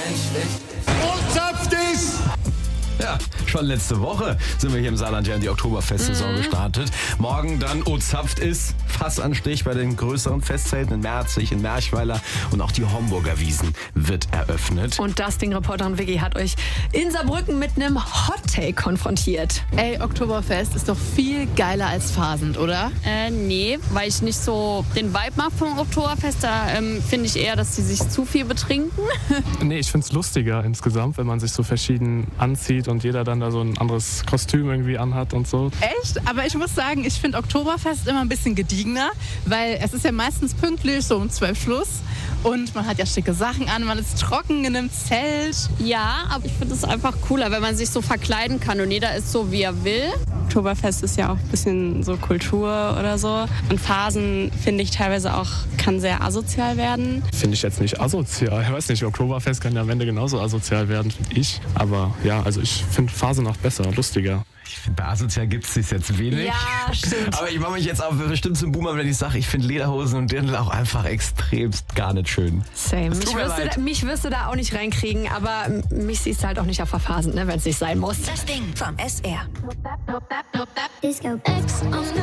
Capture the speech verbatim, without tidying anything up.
Ozapft ist! Ja, schon letzte Woche sind wir hier im Saarland ja in die Oktoberfestsaison mhm. gestartet. Morgen dann Ozapft ist Fassanstich bei den größeren Festzelten in Merzig, in Merchweiler und auch die Homburger Wiesn wird eröffnet. Und das Ding-Reporterin Vicky hat euch in Saarbrücken mit einem Hot-Take konfrontiert. Ey, Oktoberfest ist doch viel geiler als Fasend, oder? Äh, nee, weil ich nicht so den Vibe mag vom Oktoberfest. Da ähm, finde ich eher, dass die sich zu viel betrinken. Nee, ich finde es lustiger insgesamt, wenn man sich so verschieden anzieht und jeder dann da so ein anderes Kostüm irgendwie anhat und so. Echt? Aber ich muss sagen, ich finde Oktoberfest immer ein bisschen gediegener, weil es ist ja meistens pünktlich, so um zwölf Schluss. Und man hat ja schicke Sachen an, man ist trocken in einem Zelt. Ja, aber ich finde es einfach cooler, wenn man sich so verkleiden kann und jeder ist so, wie er will. Oktoberfest ist ja auch ein bisschen so Kultur oder so. Und Phasen, finde ich, teilweise auch, kann sehr asozial werden. Finde ich jetzt nicht asozial. Ich weiß nicht, Oktoberfest kann ja am Ende genauso asozial werden, finde ich. Aber ja, also ich finde Phasen auch besser, lustiger. Ich finde, bei asozial gibt es jetzt wenig. Ja, stimmt. Aber ich mache mich jetzt auch bestimmt zum Boomer, wenn ich sage, ich finde Lederhosen und Dirndl auch einfach extremst gar nicht schön. Same. Mich wirst, du da, mich wirst du da auch nicht reinkriegen, aber mich siehst du halt auch nicht auf verphasen, ne, wenn es nicht sein muss. Das Ding vom S R. Disco X.